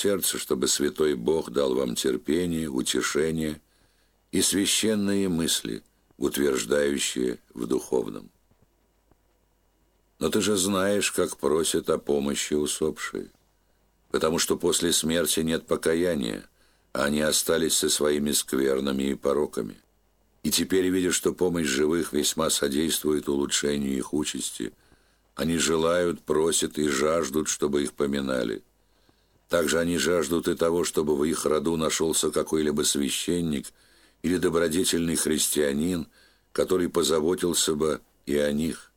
сердце, чтобы святой Бог дал вам терпение, утешение и священные мысли, утверждающие в духовном. Но ты же знаешь, как просят о помощи усопшие, потому что после смерти нет покаяния, а они остались со своими сквернами и пороками. И теперь, видя, что помощь живых весьма содействует улучшению их участи, они желают, просят и жаждут, чтобы их поминали. Также они жаждут и того, чтобы в их роду нашелся какой-либо священник или добродетельный христианин, который позаботился бы и о них.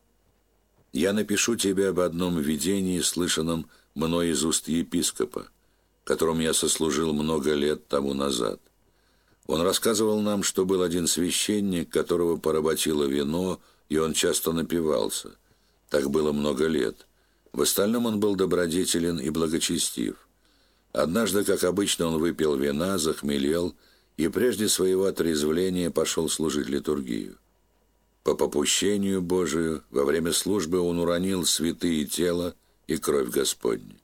Я напишу тебе об одном видении, слышанном мной из уст епископа, которым я сослужил много лет тому назад. Он рассказывал нам, что был один священник, которого поработило вино, и он часто напивался. Так было много лет. В остальном он был добродетелен и благочестив. Однажды, как обычно, он выпил вина, захмелел и прежде своего отрезвления пошел служить литургию. По попущению Божию во время службы он уронил святые тела и кровь Господню.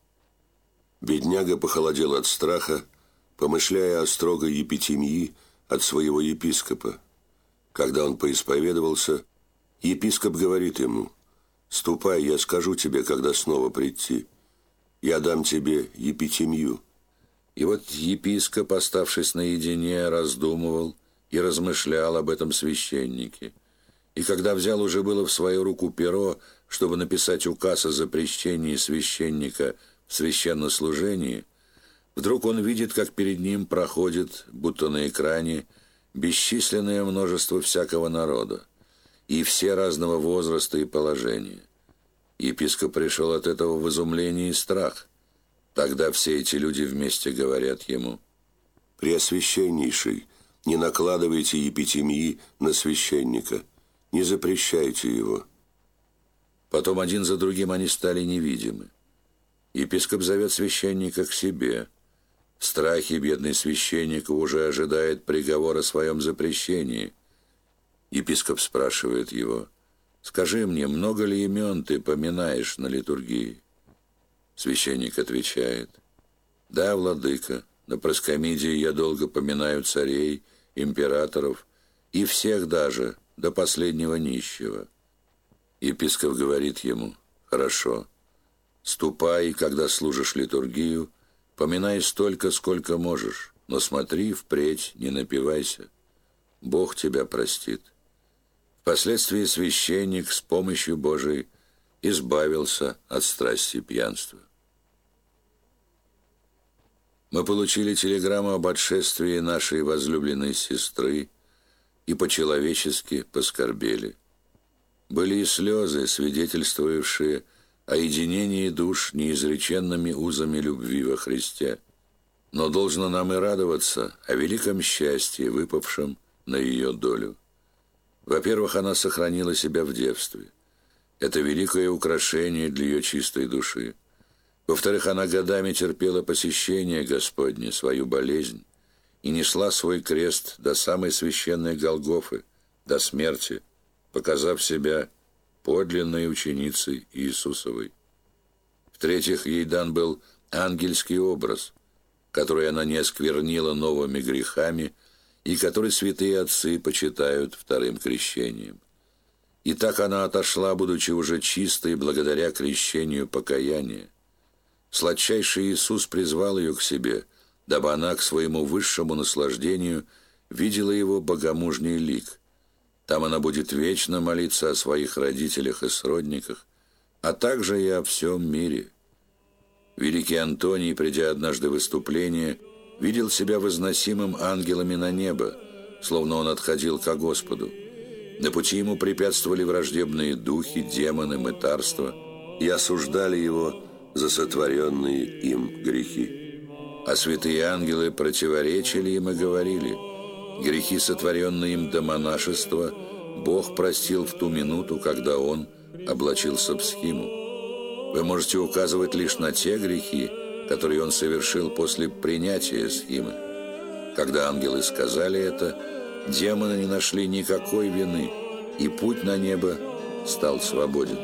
Бедняга похолодел от страха, помышляя о строгой епитимии от своего епископа. Когда он поисповедовался, епископ говорит ему: «Ступай, я скажу тебе, когда снова прийти. Я дам тебе епитимию». И вот епископ, оставшись наедине, раздумывал и размышлял об этом священнике. И когда взял уже было в свою руку перо, чтобы написать указ о запрещении священника в священнослужении, вдруг он видит, как перед ним проходит, будто на экране, бесчисленное множество всякого народа, и все разного возраста и положения. Епископ пришел от этого в изумление и страх. Тогда все эти люди вместе говорят ему: «Преосвященнейший, не накладывайте епитимии на священника, не запрещайте его». Потом один за другим они стали невидимы. Епископ зовет священника к себе. В страхе бедный священник уже ожидает приговора о своем запрещении. Епископ спрашивает его: «Скажи мне, много ли имен ты поминаешь на литургии?» Священник отвечает: «Да, владыка, на проскомидии я долго поминаю царей, императоров и всех даже, до последнего нищего». Епископ говорит ему: «Хорошо, ступай, когда служишь литургию, поминай столько, сколько можешь, но смотри, впредь не напивайся. Бог тебя простит». Впоследствии священник с помощью Божией избавился от страсти пьянства. Мы получили телеграмму об отшествии нашей возлюбленной сестры и по-человечески поскорбели. Были и слезы, свидетельствовавшие о единении душ неизреченными узами любви во Христе. Но должно нам и радоваться о великом счастье, выпавшем на ее долю. Во-первых, она сохранила себя в девстве. Это великое украшение для ее чистой души. Во-вторых, она годами терпела посещение Господне, свою болезнь, и несла свой крест до самой священной Голгофы, до смерти, показав себя подлинной ученицей Иисусовой. В-третьих, ей дан был ангельский образ, который она не осквернила новыми грехами и который святые отцы почитают вторым крещением. И так она отошла, будучи уже чистой, благодаря крещению покаяния. Сладчайший Иисус призвал ее к себе, дабы она к своему высшему наслаждению видела его богомужний лик. Там она будет вечно молиться о своих родителях и сродниках, а также и о всем мире. Великий Антоний, придя однажды в выступление, видел себя возносимым ангелами на небо, словно он отходил ко Господу. На пути ему препятствовали враждебные духи, демоны, мытарства, и осуждали его за сотворенные им грехи. А святые ангелы противоречили им и говорили: грехи, сотворенные им до монашества, Бог простил в ту минуту, когда он облачился в схиму. Вы можете указывать лишь на те грехи, которые он совершил после принятия схимы. Когда ангелы сказали это, демоны не нашли никакой вины, и путь на небо стал свободен.